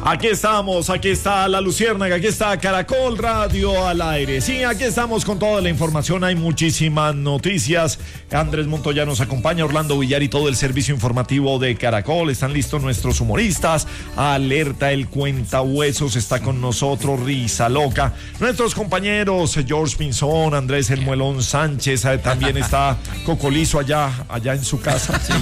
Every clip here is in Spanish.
Aquí estamos, aquí está La Luciérnaga, aquí está Caracol Radio al aire. Sí, aquí estamos con toda la información, hay muchísimas noticias. Andrés Montoya nos acompaña, Orlando Villar y todo el servicio informativo de Caracol. Están listos nuestros humoristas. Alerta, el cuentahuesos está con nosotros, Risa Loca. Nuestros compañeros, George Pinzón, Andrés El Muelón Sánchez, también está Cocolizo allá en su casa. Sí.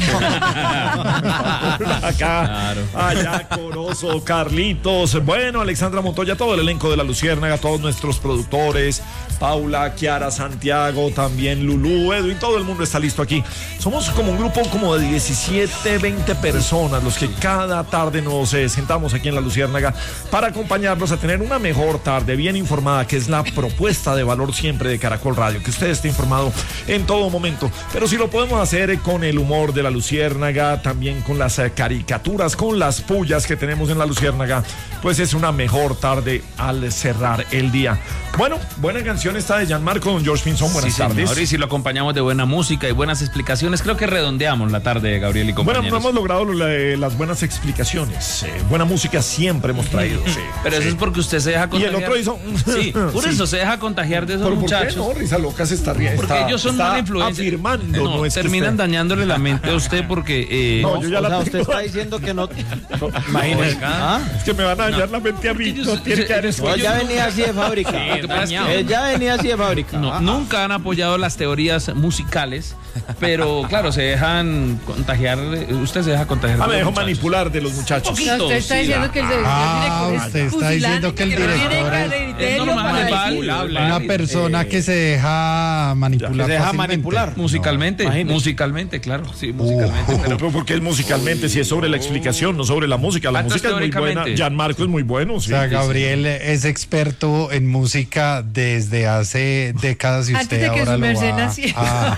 Acá, claro. Allá Corozo, Carlitos, bueno, Alexandra Montoya, todo el elenco de La Luciérnaga, todos nuestros productores, Paula, Kiara, Santiago, también Lulú, Edwin, todo el mundo está listo aquí. Somos como un grupo como de 17, 20 personas los que cada tarde nos sentamos aquí en La Luciérnaga para acompañarlos a tener una mejor tarde, bien informada, que es la propuesta de valor siempre de Caracol Radio, que usted esté informado en todo momento, pero si lo podemos hacer con el humor de La Luciérnaga, también con las caricaturas, con las pullas que tenemos en La Luciérnaga, pues es una mejor tarde al cerrar el día. Bueno, buena canción esta de Gianmarco, don George Pinzón, buenas tardes. Señor, y si lo acompañamos de buena música y buenas explicaciones, creo que redondeamos la tarde de Gabriel y compañeros. Bueno, no hemos logrado las buenas explicaciones, buena música siempre hemos traído. Sí, pero eso es porque usted se deja contagiar. Y el otro hizo... Sí, por eso se deja contagiar de esos muchachos. ¿Por qué no? Risa Loca se está riendo. Porque ellos son mala influencia. Afirmando, no es terminan dañándole la mente a usted porque... no, yo ya usted está diciendo que no... Imagínese. Es que me van a dañar la mente a mí. No tiene que haber eso. Ya venía así de fábrica. Ya venía así de fábrica. No, nunca han apoyado las teorías musicales, pero claro, se dejan contagiar. Usted se deja contagiar. Me dejó manipular de los muchachos. Usted está diciendo que el director usted está diciendo que el director es normal, una persona que se deja manipular. Se deja manipular. Musicalmente, claro. Sí, musicalmente. Pero porque es musicalmente, si es sobre la explicación, no sobre la música. La música es muy buena. Gianmarco es muy bueno. Sí, o sea, Gabriel es experto en música desde hace décadas y usted ahora lo va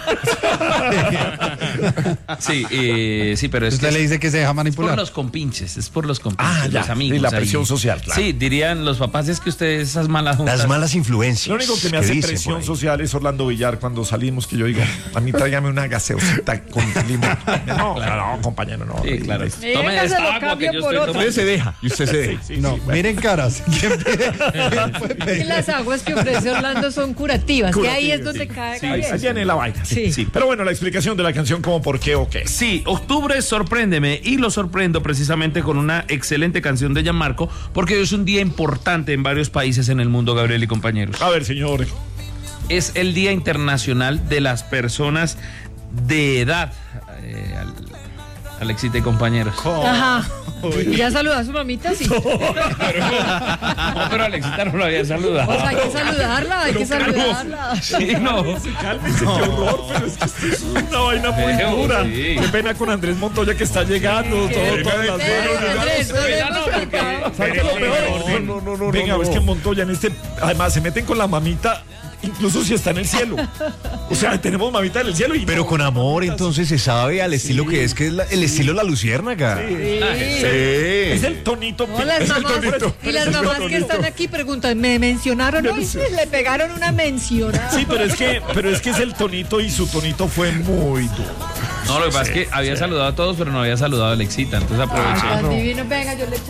Sí, pero es usted le dice que se deja manipular. Es por los compinches, los amigos. Y la presión social, claro. Sí, dirían los papás, es que ustedes esas malas juntas. Las malas influencias. Lo único que me hace presión social es Orlando Villar cuando salimos, que yo digo, a mí tráigame una gaseosita con limón. No, compañero, no. Sí, claro. Tome esta agua que yo estoy tomando. Usted se deja y usted se deja. No, miren caras. Las aguas que ofrece Orlando son curativas, que ahí es donde cae Gabriel. Allá en la vaina. Sí. Pero bueno, la explicación de la canción, como por qué o qué. Sí, octubre sorpréndeme, y lo sorprendo precisamente con una excelente canción de Gianmarco, porque hoy es un día importante en varios países en el mundo, Gabriel y compañeros. A ver, señor. Es el Día Internacional de las Personas de Edad. Alexita y compañeros. Ajá. ¿Ya saludó a su mamita? Sí. Pero Alexita no lo había saludado. O sea, hay que saludarla, Sí, no. Cálmese, qué horror, pero es que esto es una vaina muy dura. Sí. Qué pena con Andrés Montoya que está llegando. Todas las no. Venga, es que Montoya además se meten con la mamita. Incluso si está en el cielo. O sea, tenemos mamita en el cielo. Pero con amor, entonces se sabe al estilo que es el estilo La Luciérnaga. Sí. Es el tonito. No, las mamás, y las mamás que están aquí preguntan, ¿me mencionaron hoy? Le pegaron una mencionada. Sí, pero es que es el tonito y su tonito fue muy duro. No, lo que pasa es que había saludado a todos, pero no había saludado a Alexita. Entonces aproveché. Tan divino, venga, yo le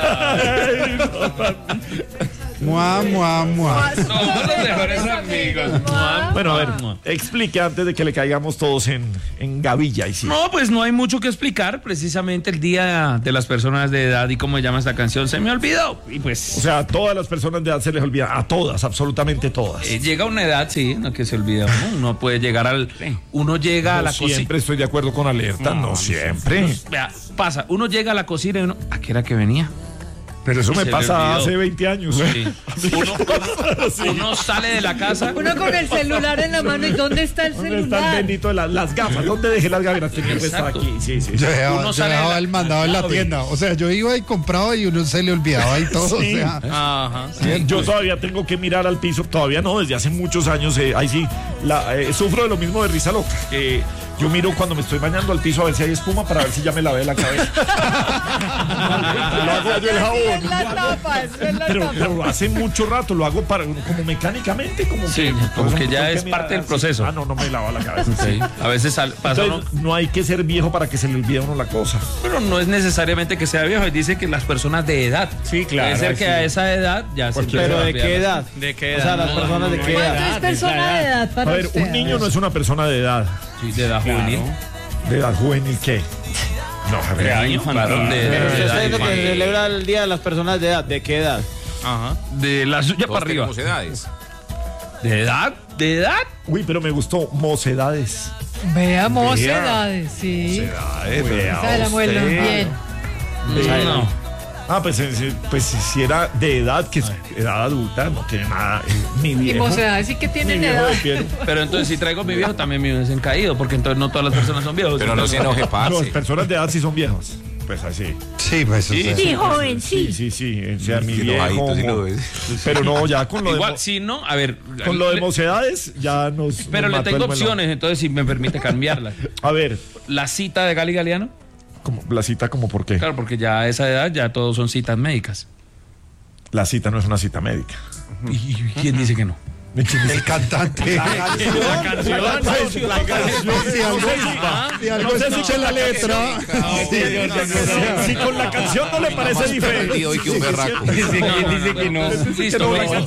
Mua. Somos los mejores amigos. Bueno, a ver, explique antes de que le caigamos todos en gavilla. Y sí. No, pues no hay mucho que explicar. Precisamente el Día de las Personas de Edad y cómo se llama esta canción se me olvidó. Y pues... O sea, a todas las personas de edad se les olvida. A todas, absolutamente todas. Llega una edad, sí, no que se olvida. Uno puede llegar Uno llega a la cocina. Siempre estoy de acuerdo con Alerta. No siempre. Vea, pasa, uno llega a la cocina y uno... ¿A qué era que venía? Pero eso me pasa hace 20 años. Sí. Uno sale de la casa. Uno con el celular en la mano. ¿Y dónde está el celular? ¿Dónde está el bendito de las gafas? ¿Dónde dejé las gafas? Tenía que estar aquí. Sí. Yo dejaba el mandado en la tienda. O sea, yo iba y compraba y uno se le olvidaba y todo. Sí. O sea, ajá. Sí, yo todavía tengo que mirar al piso. Todavía no, desde hace muchos años. Ahí sí, sufro de lo mismo de Risa Loca. Que Yo miro cuando me estoy bañando al piso a ver si hay espuma para ver si ya me lavé la cabeza. Lo hago yo el jabón. Pero hace mucho rato lo hago como mecánicamente, como que ya es parte del proceso. No me lavo la cabeza. Sí. A veces pasa. Entonces, no hay que ser viejo para que se le olvide a uno la cosa. Pero no es necesariamente que sea viejo. Dice que las personas de edad. Sí, claro. Puede ser que a esa edad ya se. Pero ¿de qué edad? ¿De qué edad? O sea, las personas de qué edad. ¿Cuánto es persona de edad para A ver, usted? un niño no es una persona de edad. Sí, de edad juvenil. ¿De edad juvenil qué? No, De edad infantil. Usted es lo que celebra el Día de las Personas de Edad. ¿De qué edad? Ajá. De la suya para arriba. Edades. ¿De edad? ¿De edad? Uy, pero me gustó mocedades. Veamos edades, sí. Esa de la muela, bien. No. Pues si era de edad, que es edad adulta, no tiene nada. Mi Y viejo. mocedades sí que tienen edad. Pero entonces si traigo a mi viejo también me hubiesen caído, porque entonces no todas las personas son viejos. Pero no se enoje, Las parce. personas de edad sí son viejas. Pues así. Sí, pues o sea, Sí, joven, Sí. O sea, mi viejo. enojadito, sí lo ves. Pero no, ya con lo Igual, de. si no, a ver. Con lo de mocedades, ya nos. Pero nos le mató tengo el melón. opciones, entonces si me permite cambiarla. A ver, La cita de Gali Galeano. como, la cita, como por qué. Claro, porque ya a esa edad ya todos son citas médicas. La cita no es una cita médica. ¿Y quién dice que no? el cantante. La canción. Si algo escuché la letra. Si con la canción no le parece diferente. Hoy que un berraco. ¿Quién dice que no? Listo,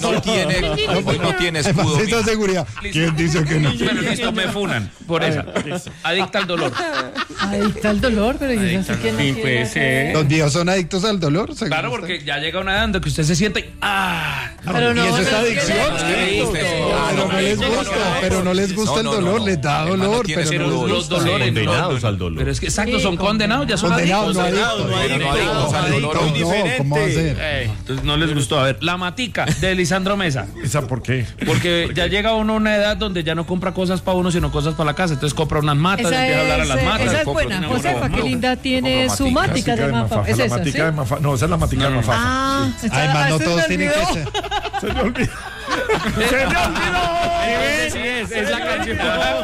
Hoy no tiene escudo. Esta seguridad. ¿Quién dice que no? bueno, listo, me funan por esa. Adicta al dolor. Adicta al dolor, pero yo no sé quién Sí, es. pues, Los viejos son adictos al dolor. según Claro, usted. porque ya llega una edad en que usted se siente Pero no, Y eso es no adicción. Pero no les gusta, pero no les gusta el dolor, les da dolor, pero pero no les los gusta. dolores Condenados al dolor. Pero es que exacto, son condenados, ya son Condenados, adictos. no adictos. Pero no adictos al dolor. No, ¿cómo va a ser? Entonces no les gustó. A ver, la matica de Lisandro Mesa. ¿Esa por qué? Porque ya llega uno a una edad donde ya no compra cosas para uno, sino cosas para la casa. Entonces compra unas matas, Esa empieza a hablar a las matas. es compra buena. una- Josefa, qué linda tiene su mática de Mafa. Es La esa, ¿sí? matica de Mafa. No, esa es la matica de Mafa. Ah, Además, no se me todos tienen que olvidó. ser. Se me olvidó. Se me olvidó. Sí, es la canción.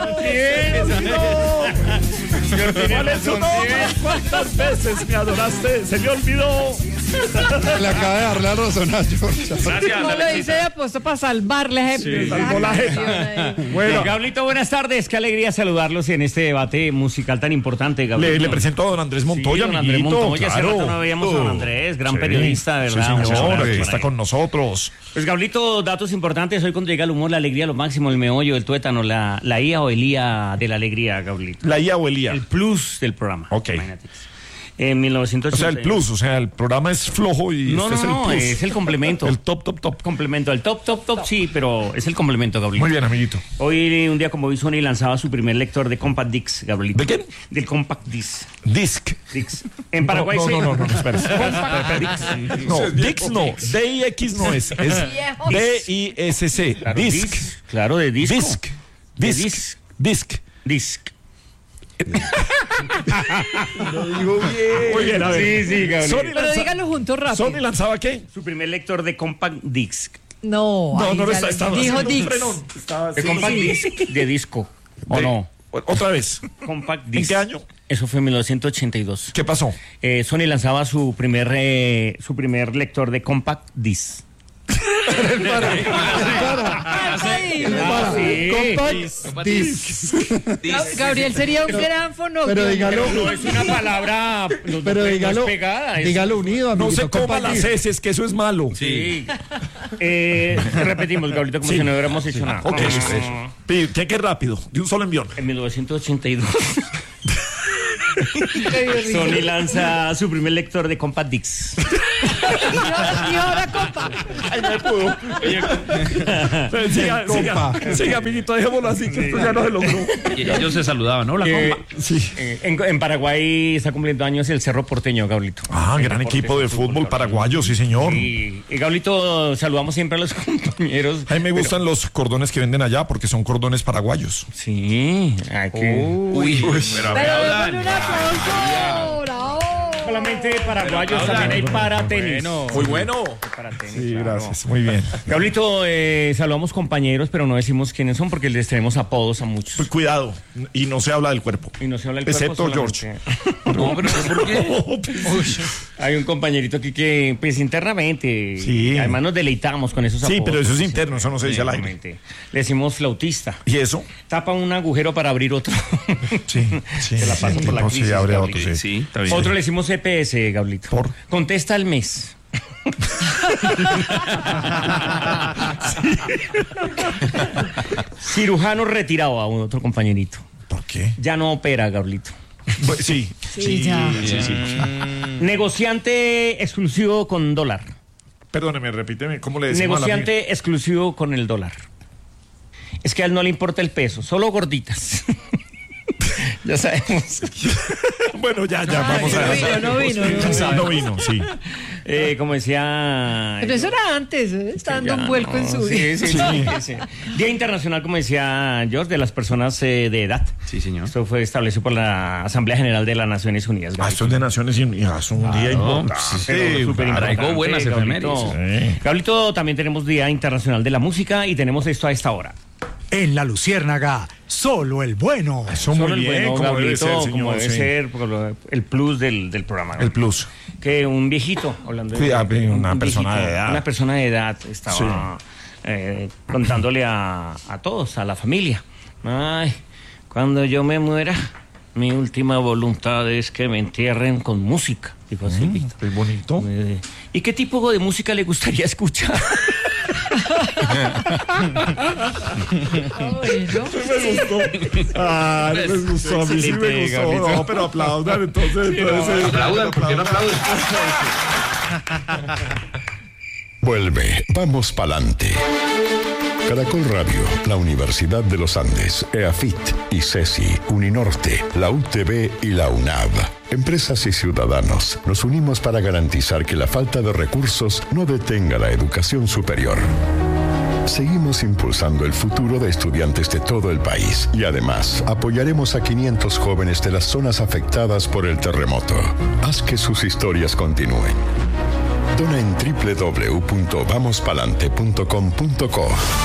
¿Cuál es su nombre? ¿Cuántas veces me adoraste? Se me olvidó. Le acaba de dar la razón a George. Gracias, No lo hice apuesto para salvarle. salvó la jeta. Bueno, Gablito, buenas tardes. Qué alegría saludarlos en este debate musical tan importante, Gablito. le presento a don Andrés Montoya, don Andrés amiguito. Montoya, hace claro. rato no veíamos a don Andrés, gran periodista, ¿verdad? Sí, Un señor, abrazo aquí por está ahí. con nosotros. Pues Gablito, datos importantes. Hoy cuando llega el humor, la alegría, lo máximo, el meollo, el tuétano, la IA o el IA de la alegría, Gablito. La IA o el IA. El plus del programa. Ok. Imagínate. En O 1980. sea, el plus, o sea, el programa es flojo y No, este es el no, plus. es el complemento. El top. Complemento. El top, sí, pero es el complemento, Gablito. Muy bien, amiguito. Hoy, un día como hoy, Sony lanzaba su primer lector de Compact Disc, Gablito. ¿De qué? Del Compact Disc. Disc. En Paraguay No, espera. No, Dix no. DIX no es. Es DISC. Claro, Disc. Claro, de disco. Disc. Disc. Muy bien, a ver. Sí, Gabriel. Sony Pero lanza- dígalo juntos rápido. ¿Sony lanzaba qué? Su primer lector de Compact Disc. No, No, ahí no lo ya estaba dijo haciendo un Dix. frenón. Estaba De así. Compact Disc de disco. ¿O De- no? Otra vez. Compact ¿En Disc. qué año? Eso fue en 1982. ¿Qué pasó? Sony lanzaba su primer lector de Compact Disc. Ay, Compact disc. Gabriel sería un gran fonógrafo. Pero dígalo, No es una palabra pero dígalo, pegada. dígalo unido, No amiguito. se coma Compact las disc. heces, que eso es malo. Sí. Repetimos, Gabrielito, como si no hubiéramos hecho nada. Ok, tiene que ir rápido, de un solo envión. En 1982. Sony lanza su primer lector de Compact Disc. Y ahora, compa. Ay, no pudo. Siga, amiguito, dejémoslo así, que esto ya no se logró. Y ellos se saludaban, ¿no? La compa. Sí. En Paraguay está cumpliendo años el Cerro Porteño, Gablito. Ah, gran equipo de fútbol paraguayo, sí, señor. Y Gablito, saludamos siempre a los compañeros. A mí me gustan los cordones que venden allá porque son cordones paraguayos. Sí, hay que... Uy, pero Pero démosle un aplauso. Bravo. solamente paraguayos, también hay para tenis. Muy bueno. Para tenis, Sí, claro. gracias. Muy bien. Gablito, saludamos compañeros, pero no decimos quiénes son porque les tenemos apodos a muchos. Pues cuidado. Y no se habla del cuerpo. Y no se habla del Excepto cuerpo George. No, pero ¿por qué? Hay un compañerito aquí que, pues internamente, Sí. además nos deleitamos con esos apodos. Sí, pero eso es interno, eso no se dice al aire. Exactamente. Le decimos flautista. ¿Y eso? Tapa un agujero para abrir otro. Sí, sí. Se la paso por la crisis, Sí, abre Gabriel. otro, sí. Sí, está bien. Otro le decimos EPS, Gablito. ¿Por? Contesta al mes. Cirujano retirado a un otro compañerito. ¿Por qué? Ya no opera, Gablito. Sí. Sí, ya. Sí. Negociante exclusivo con dólar. Perdóneme, repíteme, ¿cómo le decimos a la Negociante exclusivo con el dólar. Es que a él no le importa el peso, solo gorditas. Ya sabemos. Bueno, ya, vamos a ver. No vino. No vino, sí. Como decía... Pero eso era antes, está dando un vuelco en su vida. Sí. Día Internacional, como decía George, de las personas de edad. Sí, señor. Esto fue establecido por la Asamblea General de las Naciones Unidas. Esto es de Naciones Unidas, es un día importante. Súper Arraigó buenas efemérides. Sí. Gablito, también tenemos Día Internacional de la Música y tenemos esto a esta hora. En La Luciérnaga, solo el bueno. Eso Solo muy el bien, bueno, como debe Gablito, ser, como señor. debe Sí. ser, el plus del programa. ¿no? El plus. Que un viejito, hablando Sí, una persona viejito, de edad. Una persona de edad estaba contándole a todos, a la familia. Ay, cuando yo me muera, mi última voluntad es que me entierren con música. Dijo así, Víctor. Qué bonito. ¿Y qué tipo de música le gustaría escuchar? Me gustó. Ah, no les gustó. A mí sí me Excelente, gustó. Gablito. No, pero aplaudan entonces. Aplaudan, ¿por qué no aplauden? Vuelve, vamos pa'lante. Caracol Radio, la Universidad de los Andes, EAFIT, ICESI, Uninorte, la UTB y la UNAV. Empresas y ciudadanos, nos unimos para garantizar que la falta de recursos no detenga la educación superior. Seguimos impulsando el futuro de estudiantes de todo el país y además apoyaremos a 500 jóvenes de las zonas afectadas por el terremoto. Haz que sus historias continúen. Dona en www.vamospalante.com.co.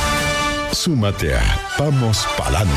Súmate a Vamos Palante.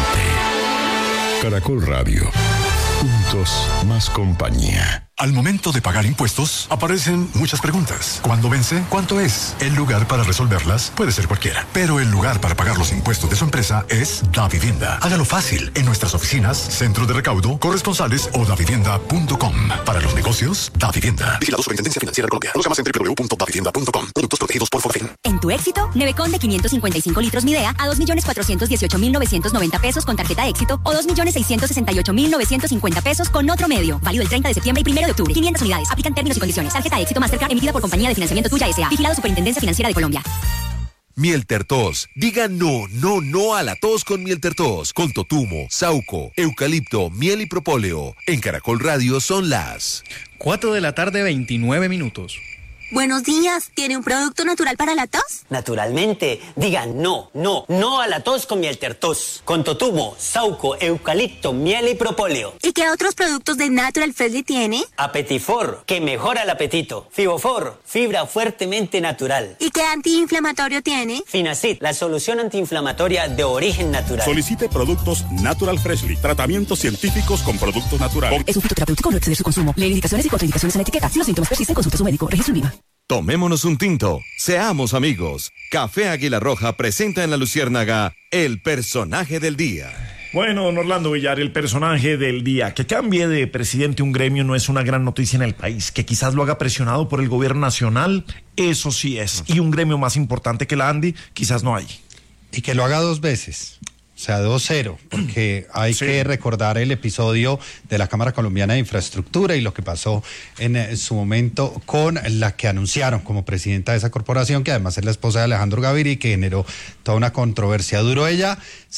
Caracol Radio. Juntos, más compañía. Al momento de pagar impuestos, aparecen muchas preguntas. ¿Cuándo vence? ¿Cuánto es? El lugar para resolverlas puede ser cualquiera, pero el lugar para pagar los impuestos de su empresa es Davivienda. Hágalo fácil en nuestras oficinas, centro de recaudo, corresponsales o davivienda.com. Para los negocios, Davivienda. Vigilado Superintendencia Financiera de Colombia. Conozca más en www.davivienda.com. Productos protegidos por Fogafín. En tu éxito, Nevecon de 555 litros Midea a 2.418.990 pesos con tarjeta Éxito o 2.668.950 pesos con otro medio. Válido el 30 de septiembre y 1 de octubre. 500 unidades. Aplican términos y condiciones. Tarjeta Éxito Mastercard emitida por Compañía de Financiamiento Tuya S.A. Vigilado Superintendencia Financiera de Colombia. Mieltertos. Diga no a la tos con Mieltertos. Con totumo, sauco, eucalipto, miel y propóleo. En Caracol Radio son las 4 de la tarde, 29 minutos. Buenos días. ¿Tiene un producto natural para la tos? Naturalmente. Diga no a la tos con Mieltertos. Con totumo, sauco, eucalipto, miel y propóleo. ¿Y qué otros productos de Natural Freshly tiene? Apetifor, que mejora el apetito. Fibofor, fibra fuertemente natural. ¿Y qué antiinflamatorio tiene? Finacid, la solución antiinflamatoria de origen natural. Solicite productos Natural Freshly. Tratamientos científicos con productos naturales. Es un fitoterapéutico, no exceder su consumo. Lee indicaciones y contraindicaciones en la etiqueta. Si los síntomas persisten, consulte a su médico. Registro INVIMA. Tomémonos un tinto. Seamos amigos. Café Águila Roja presenta en La Luciérnaga el personaje del día. Bueno, don Orlando Villar, el personaje del día. Que cambie de presidente un gremio no es una gran noticia en el país. Que quizás lo haga presionado por el gobierno nacional, eso sí es. Y un gremio más importante que la ANDI, quizás no hay. Y que lo haga 2 veces. O sea, 2-0, porque hay que recordar el episodio de la Cámara Colombiana de Infraestructura y lo que pasó en su momento con la que anunciaron como presidenta de esa corporación, que además es la esposa de Alejandro Gaviria y que generó toda una controversia. Duró ella